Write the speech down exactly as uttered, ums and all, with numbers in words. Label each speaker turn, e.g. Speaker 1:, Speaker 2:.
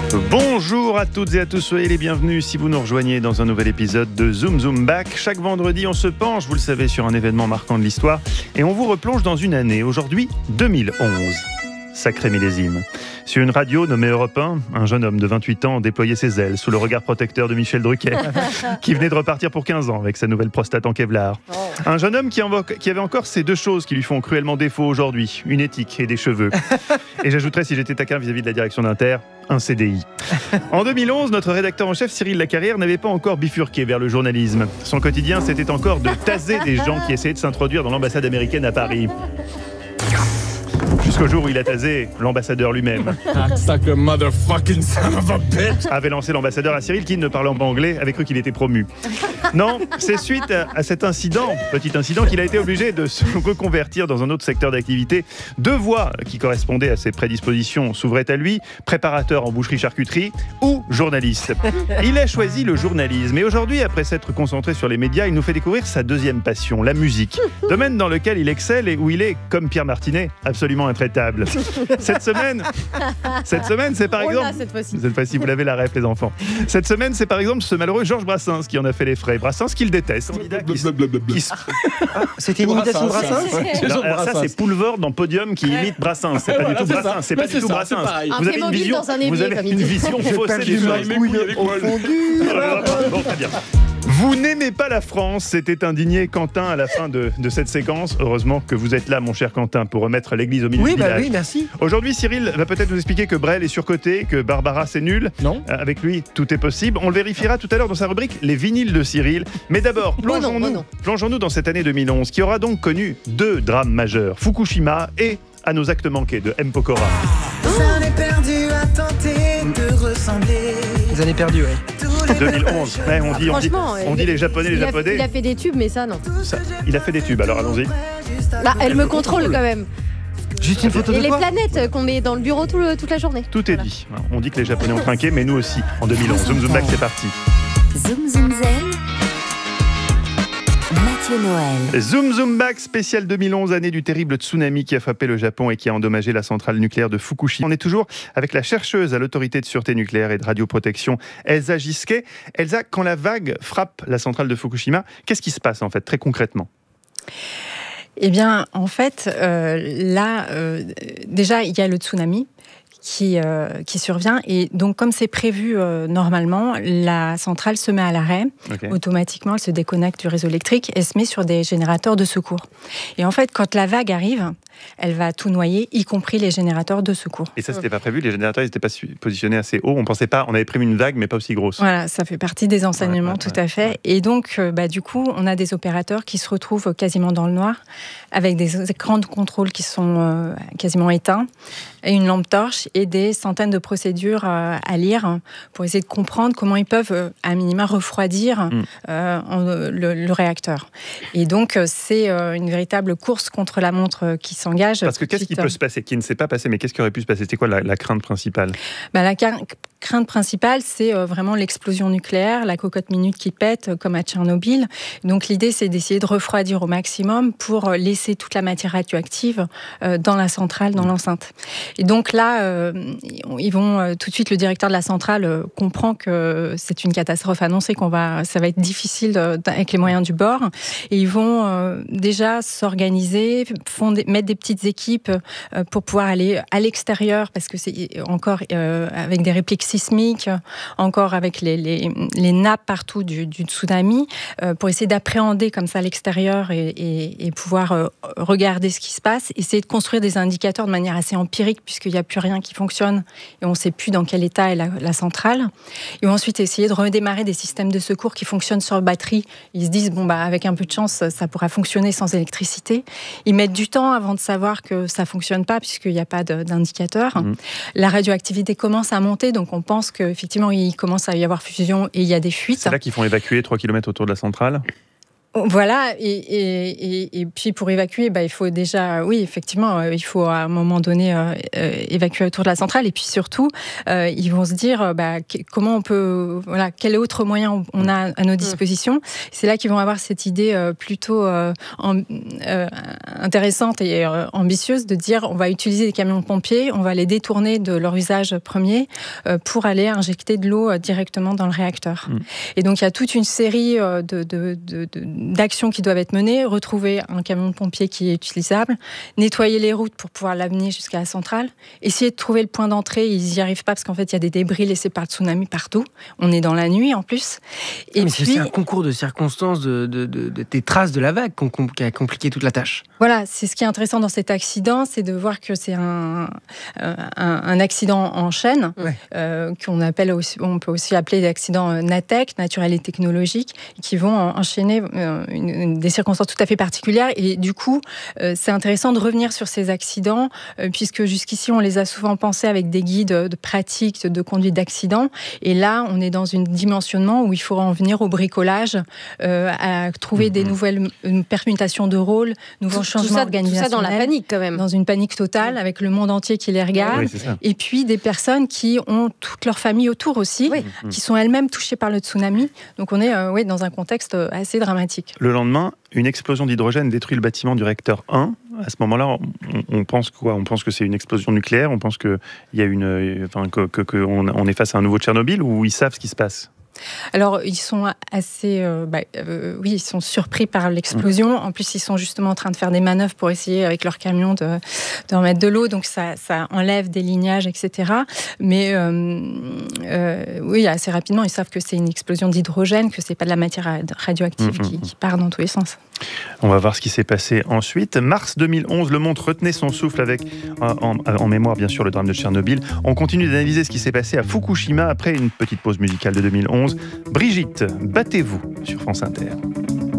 Speaker 1: Bonjour à toutes et à tous, soyez les bienvenus si vous nous rejoignez dans un nouvel épisode de Zoom Zoom Back. Chaque vendredi, on se penche, vous le savez, sur un événement marquant de l'histoire et on vous replonge dans une année, aujourd'hui deux mille onze. Sacré millésime. Sur une radio nommée Europe un, un jeune homme de vingt-huit ans déployait ses ailes sous le regard protecteur de Michel Drucker, qui venait de repartir pour quinze ans avec sa nouvelle prostate en Kevlar. Oh. Un jeune homme qui, invoque, qui avait encore ces deux choses qui lui font cruellement défaut aujourd'hui, une éthique et des cheveux. Et j'ajouterais, si j'étais taquin vis-à-vis de la direction d'Inter, un C D I. En deux mille onze, notre rédacteur en chef Cyril Lacarrière n'avait pas encore bifurqué vers le journalisme. Son quotidien, c'était encore de taser des gens qui essayaient de s'introduire dans l'ambassade américaine à Paris. Jusqu'au jour où il a tasé l'ambassadeur lui-même. Motherfucking son of a bitch. Avait lancé l'ambassadeur à Cyril qui, ne parlant pas anglais, avait cru qu'il était promu. Non, c'est suite à, à cet incident, petit incident, qu'il a été obligé de se reconvertir dans un autre secteur d'activité. Deux voies qui correspondaient à ses prédispositions s'ouvraient à lui, préparateur en boucherie-charcuterie ou journaliste. Il a choisi le journalisme et aujourd'hui, après s'être concentré sur les médias, il nous fait découvrir sa deuxième passion, la musique. Domaine dans lequel il excelle et où il est, comme Pierre Martinet, absolument intraitable. Cette semaine, cette semaine, c'est par exemple...
Speaker 2: cette fois-ci.
Speaker 1: Cette fois-ci, vous l'avez la ref, les enfants. Cette semaine, c'est par exemple ce malheureux Georges Brassens qui en a fait les frais. Brassens qu'il déteste. Qui s- qui s-
Speaker 3: Ah, c'était une imitation de Brassens.
Speaker 1: Alors, alors ça, c'est Poulvord dans Podium qui imite Brassens. C'est pas
Speaker 4: voilà,
Speaker 1: du tout
Speaker 4: c'est
Speaker 1: Brassens.
Speaker 4: ça.
Speaker 1: C'est pas
Speaker 4: Mais
Speaker 1: du
Speaker 4: c'est
Speaker 1: tout
Speaker 4: ça,
Speaker 1: Brassens.
Speaker 4: c'est pareil.
Speaker 2: Un
Speaker 1: Vous avez une
Speaker 2: Playmobil
Speaker 1: vision,
Speaker 2: dans un
Speaker 1: vous
Speaker 2: évier,
Speaker 1: avez
Speaker 2: comme il
Speaker 1: une
Speaker 2: dit.
Speaker 1: vision faussée des choses. Bon, très bien. Vous n'aimez pas la France, s'était indigné Quentin à la fin de, de cette séquence. Heureusement que vous êtes là, mon cher Quentin, pour remettre l'église au milieu
Speaker 3: Oui,
Speaker 1: du
Speaker 3: bah
Speaker 1: village.
Speaker 3: oui, merci.
Speaker 1: Aujourd'hui, Cyril va peut-être nous expliquer que Brel est surcoté, que Barbara c'est nul.
Speaker 4: Non.
Speaker 1: Euh, Avec lui, tout est possible. On le vérifiera tout à l'heure dans sa rubrique Les vinyles de Cyril. Mais d'abord,
Speaker 2: Bon non,
Speaker 1: plongeons-nous,
Speaker 2: bon non.
Speaker 1: plongeons-nous dans cette année deux mille onze, qui aura donc connu deux drames majeurs, Fukushima et À nos actes manqués de M. Pokora.
Speaker 5: J'en ai perdu à tenter de ressembler.
Speaker 3: Vous en avez perdu, ouais.
Speaker 1: deux mille onze. Ouais, on, dit, on, dit,
Speaker 2: Franchement,
Speaker 1: on dit les Japonais, les
Speaker 2: il a,
Speaker 1: Japonais.
Speaker 2: il a fait des tubes, mais ça, non.
Speaker 1: Ça, il a fait des tubes, alors allons-y.
Speaker 2: Bah, elle me contrôle quand même.
Speaker 3: Juste une photo
Speaker 2: Et
Speaker 3: de
Speaker 2: les
Speaker 3: quoi
Speaker 2: planètes qu'on met dans le bureau tout le- toute la journée.
Speaker 1: Tout est
Speaker 2: Voilà.
Speaker 1: dit. On dit que les Japonais ont trinqué, mais nous aussi, en deux mille onze. Zoom Zoom Back, c'est parti.
Speaker 6: Zoom Zoom Zen, Mathieu Noël.
Speaker 1: Zoom Zoom Back, spécial deux mille onze, année du terrible tsunami qui a frappé le Japon et qui a endommagé la centrale nucléaire de Fukushima. On est toujours avec la chercheuse à l'autorité de sûreté nucléaire et de radioprotection, Elsa Gisquet. Elsa, quand la vague frappe la centrale de Fukushima, qu'est-ce qui se passe en fait, très concrètement ?
Speaker 7: Eh bien, en fait, euh, là, euh, déjà, il y a le tsunami qui, euh, qui survient. Et donc, comme c'est prévu euh, normalement, la centrale se met à l'arrêt.
Speaker 1: Okay.
Speaker 7: Automatiquement, elle se déconnecte du réseau électrique et se met sur des générateurs de secours. Et en fait, quand la vague arrive, elle va tout noyer, y compris les générateurs de secours.
Speaker 1: Et ça, c'était pas prévu, les générateurs n'étaient pas positionnés assez haut. On pensait pas, on avait prévu une vague, mais pas aussi grosse.
Speaker 7: Voilà, ça fait partie des enseignements,
Speaker 1: Ouais, ouais,
Speaker 7: tout
Speaker 1: ouais,
Speaker 7: à fait.
Speaker 1: ouais.
Speaker 7: Et donc, euh, bah, du coup, on a des opérateurs qui se retrouvent quasiment dans le noir, avec des écrans de contrôle qui sont euh, quasiment éteints, et une lampe torche, et des centaines de procédures euh, à lire pour essayer de comprendre comment ils peuvent, euh, à minima, refroidir
Speaker 1: Mm.
Speaker 7: euh, en, euh, le, le réacteur. Et donc, euh, c'est euh, une véritable course contre la montre euh, qui s'engage.
Speaker 1: Parce que qu'est-ce qui peut se passer, qui ne s'est pas passé, mais qu'est-ce qui aurait pu se passer ? C'était quoi la, la crainte principale ?
Speaker 7: Bah, la car- crainte principale, c'est euh, vraiment l'explosion nucléaire, la cocotte minute qui pète, euh, comme à Tchernobyl. Donc l'idée, c'est d'essayer de refroidir au maximum pour euh, laisser toute la matière radioactive euh, dans la centrale, dans l'enceinte. Et donc là, euh, ils vont euh, tout de suite, le directeur de la centrale euh, comprend que c'est une catastrophe annoncée, qu'on va, ça va être difficile de, avec les moyens du bord. Et ils vont euh, déjà s'organiser, fonder, mettre des petites équipes euh, pour pouvoir aller à l'extérieur, parce que c'est encore euh, avec des répliques sismiques, encore avec les, les, les nappes partout du, du tsunami, euh, pour essayer d'appréhender comme ça à l'extérieur et, et, et pouvoir euh, regarder ce qui se passe, essayer de construire des indicateurs de manière assez empirique, puisqu'il n'y a plus rien qui fonctionne et on ne sait plus dans quel état est la, la centrale. Et ensuite essayer de redémarrer des systèmes de secours qui fonctionnent sur batterie. Ils se disent, bon, bah, avec un peu de chance, ça pourra fonctionner sans électricité. Ils mettent du temps avant de savoir que ça ne fonctionne pas, puisqu'il n'y a pas de, d'indicateur. Mmh. La radioactivité commence à monter, donc on pense qu'effectivement, il commence à y avoir fusion et il y a des fuites.
Speaker 1: C'est là qu'ils font évacuer trois kilomètres autour de la centrale ?
Speaker 7: Voilà, et, et, et, et puis pour évacuer, bah, il faut déjà, oui, effectivement, euh, il faut à un moment donné euh, euh, évacuer autour de la centrale, et puis surtout, euh, ils vont se dire, bah, qu- comment on peut, voilà, quel autre moyen on a à nos dispositions. C'est là qu'ils vont avoir cette idée euh, plutôt euh, en, euh, intéressante et euh, ambitieuse de dire, on va utiliser des camions de pompiers, on va les détourner de leur usage premier euh, pour aller injecter de l'eau euh, directement dans le réacteur. Mmh. Et donc il y a toute une série euh, de, de, de, de d'actions qui doivent être menées, retrouver un camion de pompier qui est utilisable, nettoyer les routes pour pouvoir l'amener jusqu'à la centrale, essayer de trouver le point d'entrée, ils n'y arrivent pas parce qu'en fait il y a des débris laissés par le tsunami partout, on est dans la nuit en plus.
Speaker 3: Et mais puis, c'est un concours de circonstances, de, de, de, de, des traces de la vague qui a compliqué toute la tâche.
Speaker 7: Voilà, c'est ce qui est intéressant dans cet accident, c'est de voir que c'est un, un, un accident en chaîne, ouais. euh, qu'on appelle aussi, on peut aussi appeler des accidents NATEC, naturels et technologiques, qui vont enchaîner euh, Une, une, des circonstances tout à fait particulières, et du coup euh, c'est intéressant de revenir sur ces accidents euh, puisque jusqu'ici on les a souvent pensés avec des guides de pratique de conduite d'accident, et là on est dans un dimensionnement où il faut en venir au bricolage, euh, à trouver mmh. des nouvelles permutations de rôles, nouveaux tout, changements
Speaker 2: tout ça, organisationnels. Tout ça dans la panique quand même.
Speaker 7: Dans une panique totale, mmh. avec le monde entier qui les regarde, oui, et puis des personnes qui ont toute leur famille autour aussi, oui. mmh. qui sont elles-mêmes touchées par le tsunami, donc on est euh, oui, dans un contexte assez dramatique.
Speaker 1: Le lendemain, une explosion d'hydrogène détruit le bâtiment du réacteur un. À ce moment-là, on, on pense quoi ? On pense que c'est une explosion nucléaire ? On pense qu'il y a une, enfin, que, que, que on, on est face à un nouveau Tchernobyl, ou ils savent ce qui se passe ?
Speaker 7: Alors, ils sont assez... Euh, bah, euh, oui, ils sont surpris par l'explosion. En plus, ils sont justement en train de faire des manœuvres pour essayer, avec leur camion, de, de remettre de l'eau. Donc, ça, ça enlève des lignages, et cetera. Mais euh, euh, oui, assez rapidement, ils savent que c'est une explosion d'hydrogène, que c'est pas de la matière radioactive mmh, qui, qui part dans tous les sens.
Speaker 1: On va voir ce qui s'est passé ensuite. Mars deux mille onze, Le Monde retenait son souffle avec, en, en mémoire, bien sûr, le drame de Tchernobyl. On continue d'analyser ce qui s'est passé à Fukushima après une petite pause musicale de deux mille onze. Brigitte, battez-vous sur France Inter.